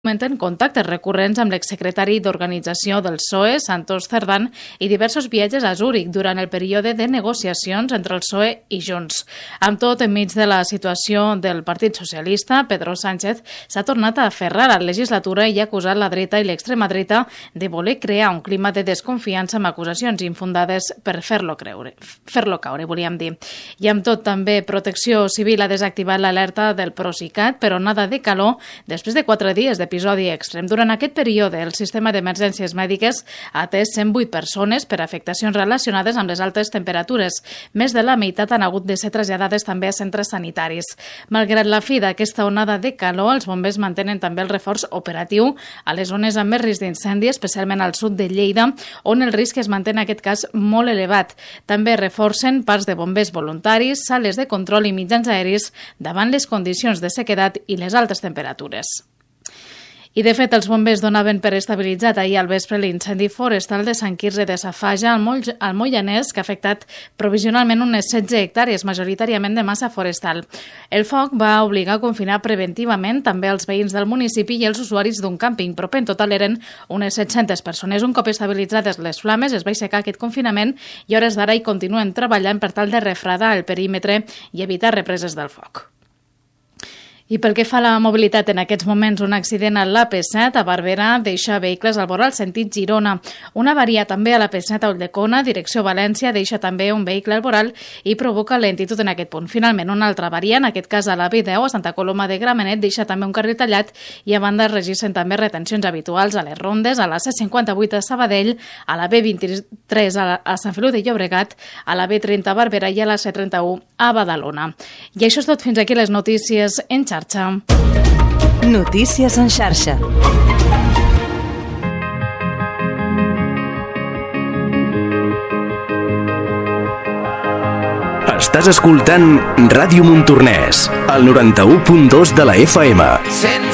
en contactes recurrents amb l'exsecretari d'Organització del PSOE, Santos Cerdán, i diversos viatges a Zúrich durant el període de negociacions entre el PSOE i Junts. Amb tot, enmig de la situació del Partit Socialista, Pedro Sánchez s'ha tornat a aferrar a la legislatura i ha acusat la dreta i l'extrema dreta de voler crear un clima de desconfiança amb acusacions infundades per fer-lo caure, volíem dir. I amb tot, també Protecció Civil ha desactivat l'alerta del Procicat per onada de calor després de 4 dies d'episodi extrem. Durant aquest període, el sistema d'emergències mèdiques ha atès 108 persones per afectacions relacionades amb les altes temperatures. Més de la meitat han hagut de ser traslladades també a centres sanitaris. Malgrat la fi d'aquesta onada de calor, els bombers mantenen també el reforç operatiu a les zones amb més risc d'incendi, especialment al sud de Lleida, on el risc es manté en aquest cas molt elevat. També reforcen parcs de bombers voluntaris, sales de control i mitjans aeris davant les condicions de sequedat i les altes temperatures. I, de fet, els bombers donaven per estabilitzat ahir al vespre l'incendi forestal de Sant Quirze de Safaja al Moianès, que ha afectat provisionalment unes 16 hectàrees, majoritàriament de massa forestal. El foc va obligar a confinar preventivament també els veïns del municipi i els usuaris d'un càmping, però en total eren unes 700 persones. Un cop estabilitzades les flames, es va aixecar aquest confinament i a hores d'ara hi continuen treballant per tal de refredar el perímetre i evitar represes del foc. I pel que fa a la mobilitat, en aquests moments un accident a l'AP7 a Barberà deixa vehicles al voral sentit Girona. Una avaria també a l'AP7 a Ulldecona, direcció València, deixa també un vehicle al voral i provoca lentitud en aquest punt. Finalment, una altra avaria, en aquest cas a la B10 a Santa Coloma de Gramenet, deixa també un carril tallat i a banda es registren també retencions habituals a les rondes, a la C58 a Sabadell, a la B23 a Sant Feliu de Llobregat, a la B30 a Barberà i a la C31 a Badalona. I això és tot, fins aquí les notícies en xarxa. Notícies en xarxa. Estàs escoltant Ràdio Montornès, al 91.2 de la FM.